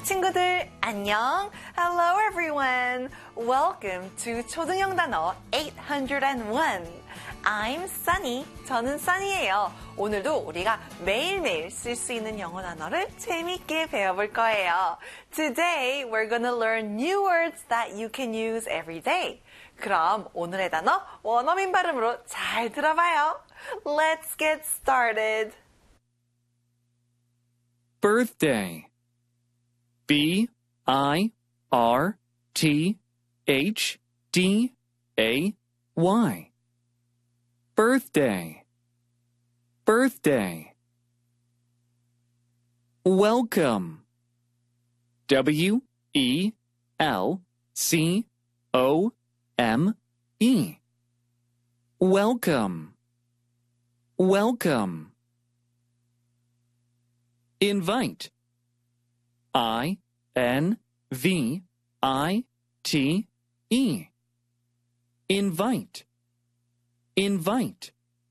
친구들 안녕. Hello everyone. Welcome to 초등형 단어 801. I'm Sunny. 저는 Sunny예요. 오늘도 우리가 매일매일 쓸 수 있는 영어 단어를 재밌게 배워볼 거예요. Today we're gonna learn new words that you can use every day. 그럼 오늘의 단어 원어민 발음으로 잘 들어봐요. Let's get started. Birthday. B-I-R-T-H-D-A-Y. Birthday. Birthday. Welcome. W-E-L-C-O-M-E. Welcome. Welcome. Invite. I-N-V-I-T-E. Invite. Invite.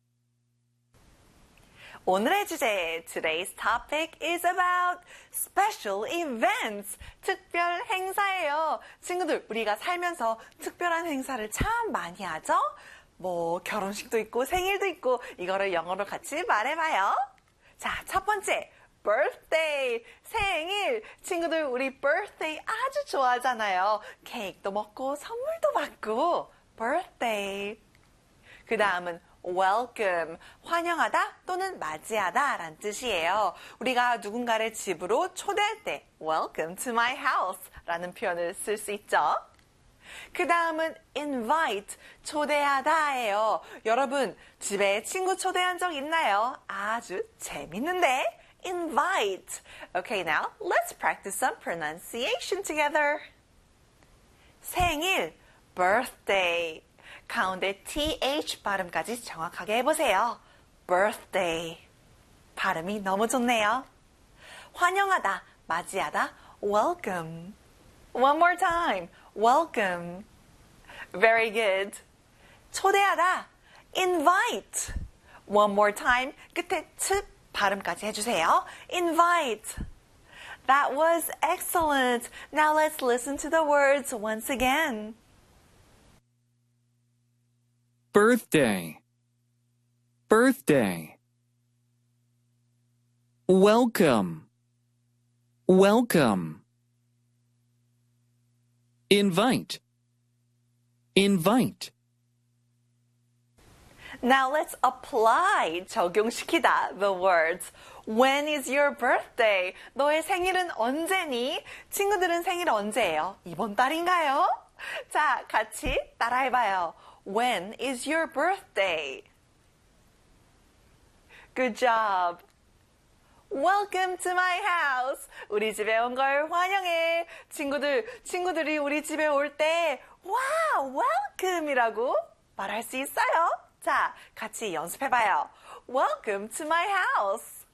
오늘의 주제, today's topic is about special events. 특별 행사예요. 친구들, 우리가 살면서 특별한 행사를 참 많이 하죠? 뭐 결혼식도 있고 생일도 있고 이거를 영어로 같이 말해봐요. 자, 첫 번째. birthday, 생일. 친구들 우리 birthday 아주 좋아하잖아요. 케이크도 먹고 선물도 받고 birthday. 그 다음은 welcome, 환영하다 또는 맞이하다 라는 뜻이에요. 우리가 누군가를 집으로 초대할 때 welcome to my house 라는 표현을 쓸 수 있죠. 그 다음은 invite, 초대하다예요. 여러분 집에 친구 초대한 적 있나요? 아주 재밌는데? Invite. Okay, now let's practice some pronunciation together. 생일, birthday. 가운데 th 발음까지 정확하게 해보세요. birthday. 발음이 너무 좋네요. 환영하다, 맞이하다, welcome. One more time. Welcome. Very good. 초대하다, invite. One more time. 끝에 트 발음까지 해주세요. Invite. That was excellent. Now let's listen to the words once again. Birthday. Birthday. Welcome. Welcome. Invite. Invite. Now let's apply, 적용시키다, the words. When is your birthday? 너의 생일은 언제니? 친구들은 생일 언제예요? 이번 달인가요? 자, 같이 따라해봐요. When is your birthday? Good job. Welcome to my house. 우리 집에 온 걸 환영해. 친구들이 우리 집에 올 때 wow, welcome이라고 말할 수 있어요. 자, 같이 연습해봐요. Welcome to my house.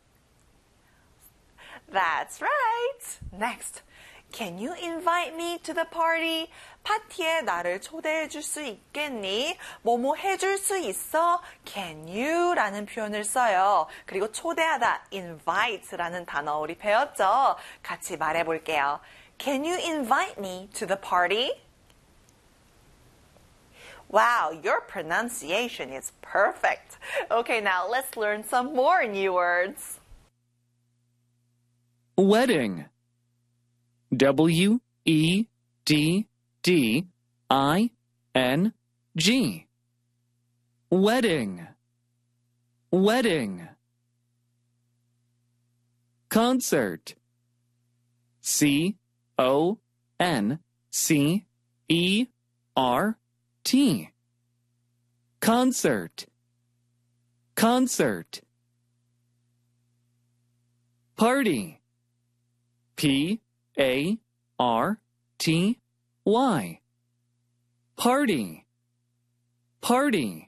That's right. Next. Can you invite me to the party? 파티에 나를 초대해 줄 수 있겠니? 뭐뭐 해줄 수 있어? Can you? 라는 표현을 써요. 그리고 초대하다, invite 라는 단어 우리 배웠죠? 같이 말해볼게요. Can you invite me to the party? Wow, your pronunciation is perfect. Okay, now let's learn some more new words. Wedding. W-E-D-D-I-N-G. Wedding. Wedding. Concert. C-O-N-C-E-R-T. Concert. Concert. Party. P-A-R-T-Y. Party. Party.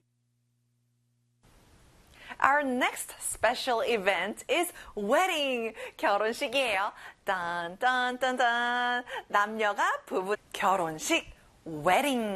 Our next special event is wedding. 결혼식이에요. 딴딴딴딴. 남녀가 부부 결혼식 wedding.